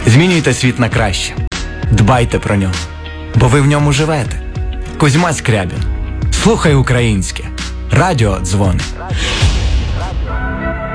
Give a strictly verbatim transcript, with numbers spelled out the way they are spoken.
Змінюйте світ на краще. Дбайте про нього, бо ви в ньому живете. Кузьма Скрябін. Слухай українське. Радіо Дзвони.